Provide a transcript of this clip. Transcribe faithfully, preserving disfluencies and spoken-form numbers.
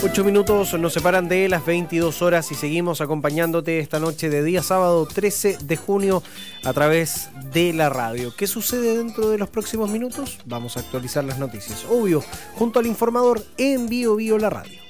Ocho minutos nos separan de las veintidós horas y seguimos acompañándote esta noche de día sábado trece de junio a través de la radio. ¿Qué sucede dentro de los próximos minutos? Vamos a actualizar las noticias, obvio, junto al informador en Bio Bio la radio.